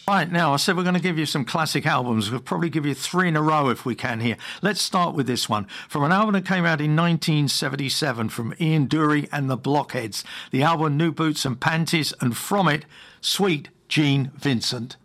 Right, now, I said we're going to give you some classic albums. We'll probably give you 3 in a row if we can here. Let's start with this one. From an album that came out in 1977 from Ian Dury and the Blockheads. The album New Boots and Panties, and from it, Sweet Gene Vincent.